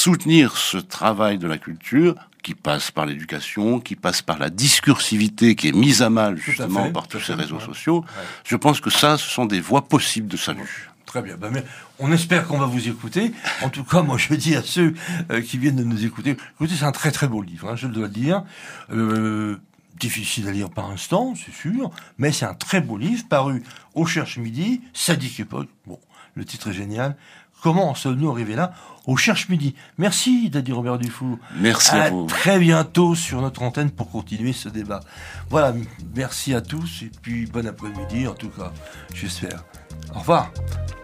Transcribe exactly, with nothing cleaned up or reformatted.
soutenir ce travail de la culture qui passe par l'éducation, qui passe par la discursivité qui est mise à mal justement fait, par tous ces fait, réseaux ouais. sociaux. Ouais. Je pense que ça, ce sont des voies possibles de salut. Très bien. Ben, mais on espère qu'on va vous écouter. En tout cas, moi, je dis à ceux euh, qui viennent de nous écouter, écoutez, c'est un très très beau livre, hein, je dois le dire. Euh, difficile à lire par instant, c'est sûr, mais c'est un très beau livre paru au Cherche Midi, Sadique Époque. Bon, le titre est génial. Comment en sommes-nous arrivés là au Cherche Midi? Merci, Daddy Robert Dufour. Merci à, à vous. Très bientôt sur notre antenne pour continuer ce débat. Voilà, merci à tous et puis bon après-midi en tout cas, j'espère. Au revoir.